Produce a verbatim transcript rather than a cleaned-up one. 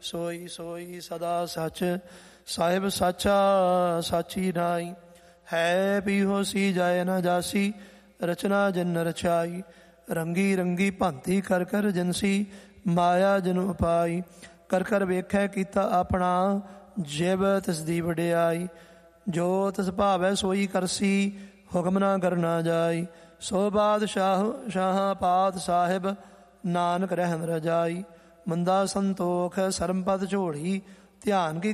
ਸੋਈ ਸੋਈ ਸਦਾ ਸੱਚ ਸਾਹਿਬ ਸਾਚਾ ਸਾਚੀ ਨਾਈ। ਹੈ ਵੀ ਹੋਸੀ ਜਾਏ ਨਾ ਜਾਸੀ ਰਚਨਾ ਜਨ ਰਚਾਈ। ਰੰਗੀ ਰੰਗੀ ਭਾਂਤੀ ਕਰ ਕਰ ਜਨਸੀ ਮਾਇਆ ਜਨੁ ਉਪਾਈ। ਕਰ ਕਰ ਵੇਖੈ ਕੀਤਾ ਆਪਣਾ ਜਿਵ ਤਿਸਦੀ ਵਡਿਆਈ। ਜੋ ਤਿਸ ਭਾਵੈ ਸੋਈ ਕਰਸੀ ਹੁਕਮ ਨਾ ਕਰਨਾ ਜਾਈ। ਸੋ ਬਾਦਸ਼ਾਹ ਸ਼ਾਹਾਂ ਪਾਤ ਸਾਹਿਬ ਨਾਨਕ ਰਹਿਣ ਰਜਾਈ। ਮੰਦਾ ਸੰਤੋਖ ਸਰਮ ਪਦ ਝੋਲੀ ਧਿਆਨ ਕੀ